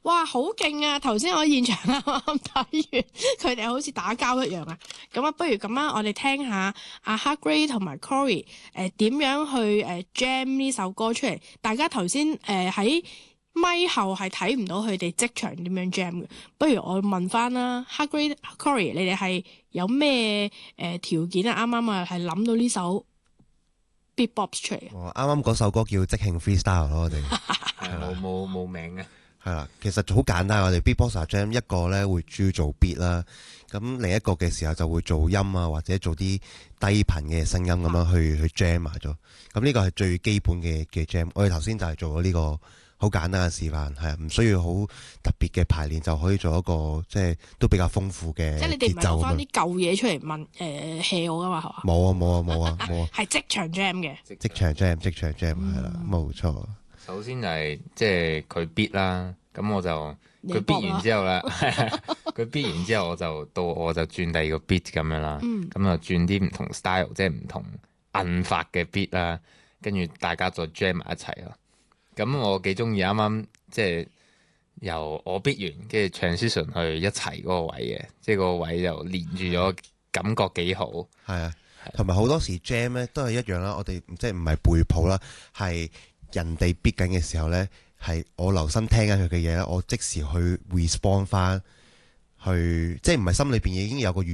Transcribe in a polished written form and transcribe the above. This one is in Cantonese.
哇，好勁啊！頭先我喺現場啱啱睇完，佢哋好似打交一樣啊！咁啊，不如咁啊，我哋聽下阿 Hugh 同埋 Corey 點樣去jam 呢首歌出嚟。大家頭先喺咪後係睇唔到佢哋即場點樣 jam 嘅。不如我問翻啦，Hugh Corey，你哋係有咩條件啊？啱啱啊係諗到呢首 beatbox 出嚟嘅。 啱啱嗰首歌叫即興 freestyle 咯，我哋係冇名嘅。 係啦，其實好簡單，我哋 beatboxer jam 一個咧會主要做 beat 啦，咁另一個嘅時候就會做音啊，或者做啲低頻嘅聲音咁樣去 jam 埋咗。咁呢個係最基本嘅 jam。我哋頭先就係做咗呢個好簡單嘅示範，係唔需要好特別嘅排練就可以做一個即係都比較豐富嘅節奏。 即係你哋唔係攞翻啲舊嘢出嚟問hea 我噶嘛，係嘛？ 冇啊， 係即場 jam 嘅。 即場 jam 係啦，冇錯。 首先就係即係佢 beat 啦，咁我就佢 beat 完之後咧，佢 beat 完之後我就轉第二個 beat 咁樣啦，咁就轉啲唔同 style，即係唔同摁法嘅 beat 啦，跟住大家再 jam 埋一齊咯。咁我幾中意啱啱即係由我 beat 完，跟住 transition 去一齊嗰個位嘅，即係個位就連住咗，感覺幾好。 係啊，同埋好多時 jam 咧都係一樣啦，我哋即係唔係背譜啦，係人哋 beat 緊嘅時候咧，係我留心聽緊佢嘅嘢咧，我即時去 respond 翻，去即係唔係心裏邊已經有個